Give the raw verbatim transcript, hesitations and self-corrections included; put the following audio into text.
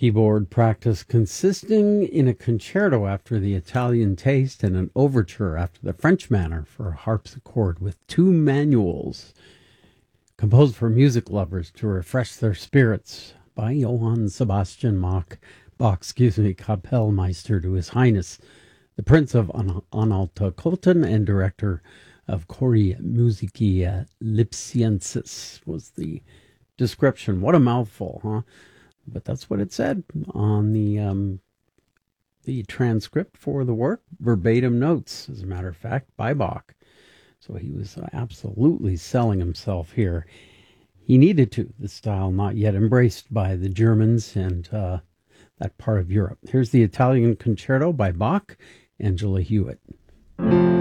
Keyboard practice consisting in a concerto after the Italian taste and an overture after the French manner for a harpsichord with two manuals, composed for music lovers to refresh their spirits by Johann Sebastian Bach, Bach, excuse me, Kapellmeister to His Highness, the Prince of Anhalt-Köthen and director of Chori Musicae Lipsiensis was the description. What a mouthful, huh? But that's what it said on the um, the transcript for the work. Verbatim notes, as a matter of fact, by Bach. So he was absolutely selling himself here. He needed to. The style not yet embraced by the Germans and uh, that part of Europe. Here's the Italian Concerto by Bach, Angela Hewitt.